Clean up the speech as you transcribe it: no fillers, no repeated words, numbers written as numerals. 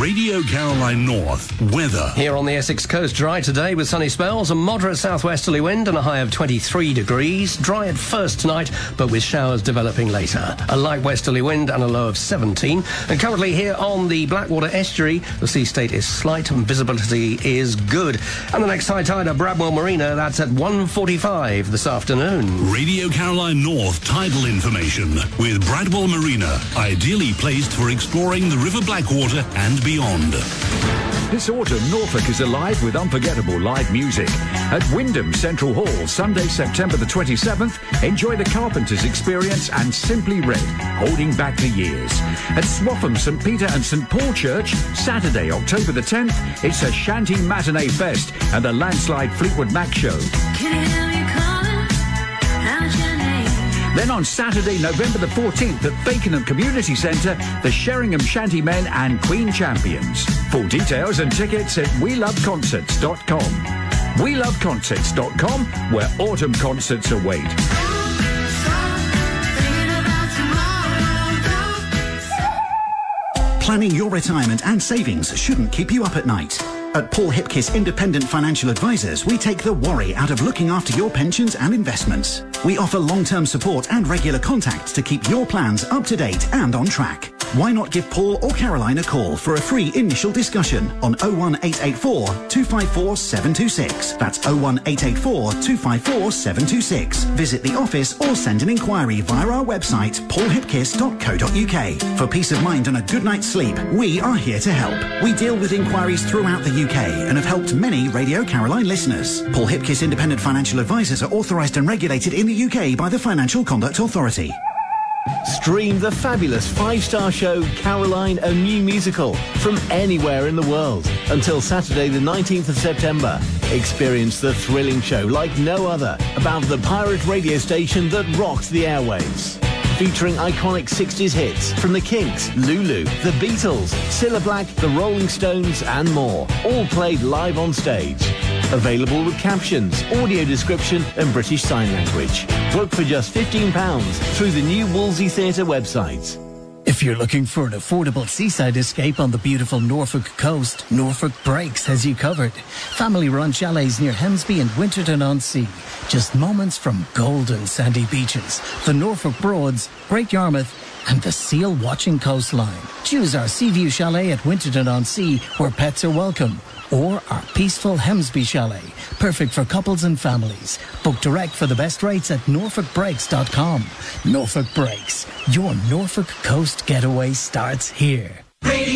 Radio Caroline North weather. Here on the Essex coast, dry today with sunny spells, a moderate southwesterly wind and a high of 23 degrees. Dry at first tonight, but with showers developing later. A light westerly wind and a low of 17. And currently here on the Blackwater estuary, the sea state is slight and visibility is good. And the next high tide at Bradwell Marina, that's at 1:45 this afternoon. Radio Caroline North tidal information with Bradwell Marina, ideally placed for exploring the River Blackwater and beyond. This autumn, Norfolk is alive with unforgettable live music. At Wyndham Central Hall, Sunday, September the 27th, enjoy the Carpenters Experience and Simply Red, Holding Back the Years. At Swaffham, St Peter and St Paul Church, Saturday, October the 10th, it's a Shanty Matinee Fest and the Landslide Fleetwood Mac Show. Then on Saturday, November the 14th at Fakenham Community Centre, the Sheringham Shanty Men and Queen Champions. Full details and tickets at WeLoveConcerts.com. WeLoveConcerts.com, where autumn concerts await. Planning your retirement and savings shouldn't keep you up at night. At Paul Hipkiss Independent Financial Advisors, we take the worry out of looking after your pensions and investments. We offer long-term support and regular contact to keep your plans up to date and on track. Why not give Paul or Caroline a call for a free initial discussion on 01884 254 726. That's 01884 254 726. Visit the office or send an inquiry via our website, paulhipkiss.co.uk. For peace of mind and a good night's sleep, we are here to help. We deal with inquiries throughout the UK and have helped many Radio Caroline listeners. Paul Hipkiss Independent Financial Advisors are authorised and regulated in the UK by the Financial Conduct Authority. Stream the fabulous 5-star show Caroline, a New Musical from anywhere in the world until Saturday the 19th of September. Experience the thrilling show like no other about the pirate radio station that rocked the airwaves. Featuring iconic 60s hits from the Kinks, Lulu, the Beatles, Cilla Black, the Rolling Stones and more, all played live on stage. Available with captions, audio description and British Sign Language. Book for just £15 through the new Wolsey Theatre website. If you're looking for an affordable seaside escape on the beautiful Norfolk coast, Norfolk Breaks has you covered. Family-run chalets near Hemsby and Winterton-on-Sea. Just moments from golden sandy beaches, the Norfolk Broads, Great Yarmouth and the seal-watching coastline. Choose our Seaview Chalet at Winterton-on-Sea, where pets are welcome, or our peaceful Hemsby Chalet, perfect for couples and families. Book direct for the best rates at norfolkbreaks.com. Norfolk Breaks, your Norfolk coast getaway starts here.